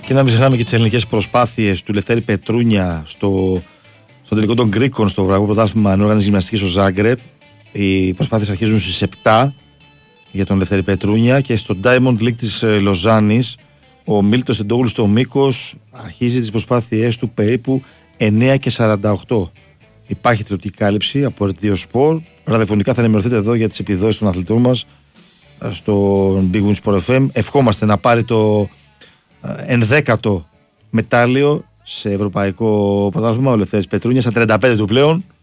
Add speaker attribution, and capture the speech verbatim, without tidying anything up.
Speaker 1: Και να μην ξεχνάμε και τις ελληνικές προσπάθειες του Λευτέρη Πετρούνια στο, στο τελικό των Γκρίκων στο Ευρωπαϊκό Πρωτάθλημα Ανόργανης Γυμναστικής στο Ζάγκρεπ. Οι προσπάθειες αρχίζουν στις επτά για τον Λευτέρη Πετρούνια και στο Diamond League της Λοζάνης ο Μίλτος Τεντόγλου στο μήκος αρχίζει τις προσπάθειές του περίπου εννέα και σαράντα οκτώ. Υπάρχει τηλεοπτική κάλυψη από Ρετίο Σπορ. Ραδιοφωνικά θα ενημερωθείτε εδώ για τις επιδόσεις των αθλητών μας στο Big Win Sport εφ εμ. Ευχόμαστε να πάρει το ενδέκατο μετάλλιο σε ευρωπαϊκό πρωτάθλημα ο Λευτέρης Πετρούνια, στα τριάντα πέντε του πλέον.